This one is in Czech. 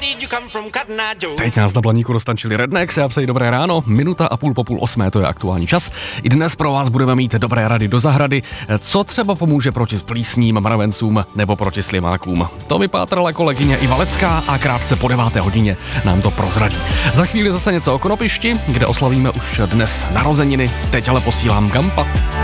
Teď nás na Blaníku roztančili Rednecks a přeji dobré ráno, 1:30 po 7:30, to je aktuální čas. I dnes pro vás budeme mít dobré rady do zahrady, co třeba pomůže proti plísním, mravencům nebo proti slimákům. To vypátrala kolegyně Iva Lecká a krátce po 9:00 nám to prozradí. Za chvíli zase něco o Konopišti, kde oslavíme už dnes narozeniny, teď ale posílám Gampa.